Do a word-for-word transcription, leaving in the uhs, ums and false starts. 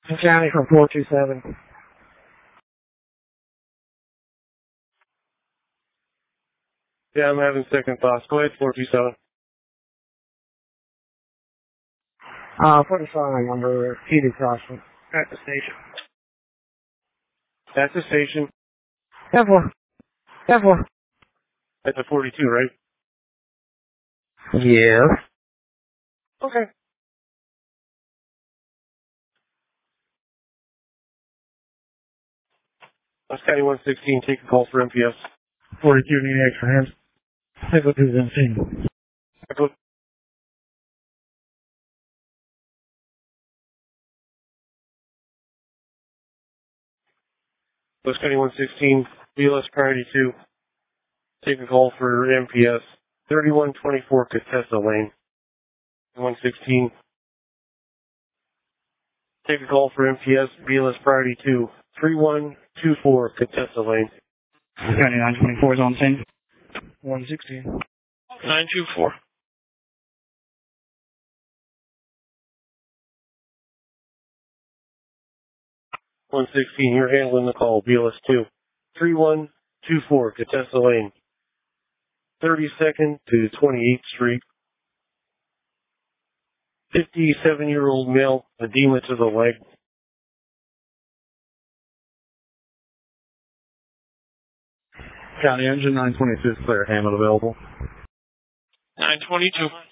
County from four two seven. Yeah, I'm having second thoughts. Go ahead, four two seven. Uh, forty-five number heated crossing. At the station. At the station. ten four. ten four. At the forty-two, right? Yeah. Okay. West County one sixteen, take a call for M P S. forty-two, need extra hands. Take a two, then single. West County one sixteen, B L S priority two, take a call for M P S. thirty-one twenty-four Contessa Lane. one sixteen, take a call for M P S, B L S priority two, thirty-one twenty-four Contessa Lane. County nine twenty-four is on scene. one sixteen. nine two four. one sixteen, you're handling the call, B L S two. thirty-one twenty-four Contessa Lane. thirty-second to twenty-eighth Street. fifty-seven-year-old male, edema to the leg. County engine nine twenty-two, clear. Hammond available. nine twenty-two.